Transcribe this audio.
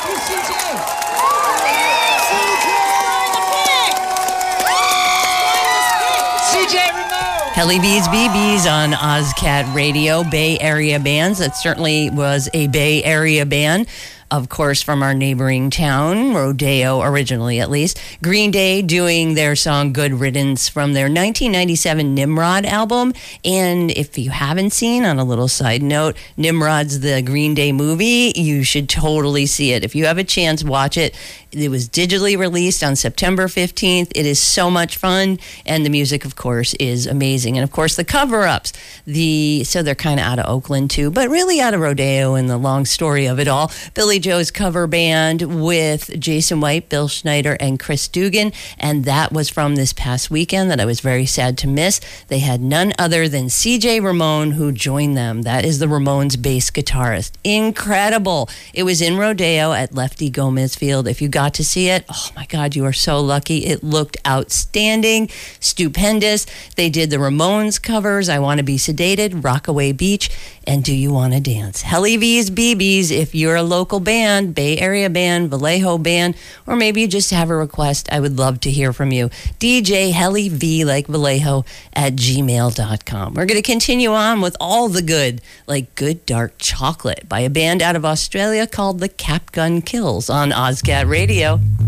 you, CJ. CJ Ramone. Helly V's BB's on OzCat Radio, Bay Area bands. That certainly was a Bay Area band. Of course, from our neighboring town, Rodeo, originally at least. Green Day doing their song Good Riddance from their 1997 Nimrod album. And if you haven't seen, on a little side note, Nimrod's the Green Day movie, you should totally see it. If you have a chance, watch it. It was digitally released on September 15th. It is so much fun. And the music, of course, is amazing. And, of course, the cover-ups. So they're kind of out of Oakland, too, but really out of Rodeo and the long story of it all. Billy Joe's cover band with Jason White, Bill Schneider, and Chris Dugan. And that was from this past weekend that I was very sad to miss. They had none other than CJ Ramone, who joined them. That is the Ramones bass guitarist. Incredible. It was in Rodeo at Lefty Gomez Field. If you got to see it, oh my God, you are so lucky. It looked outstanding, stupendous. They did the Ramones covers, I Want to Be Sedated, Rockaway Beach, and Do You Want to Dance? Helly V's BB's, if you're a local band, Bay Area band, Vallejo band, or maybe you just have a request, I would love to hear from you. DJ Helly V, like Vallejo, at gmail.com. We're going to continue on with all the good, like Good Dark Chocolate by a band out of Australia called the Capgun Kills on OzCat Radio.